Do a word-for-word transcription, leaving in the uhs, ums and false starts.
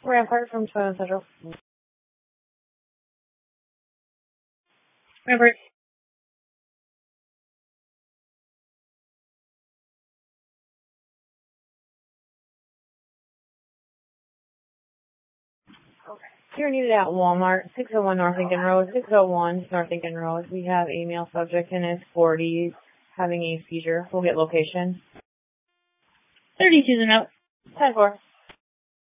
Rampart from Toyota Central. Rampart. You're needed at Walmart, six oh one North Lincoln Road, six oh one North Lincoln Road. We have a male subject in his forties having a seizure. We'll get location. thirty-two and out. ten four.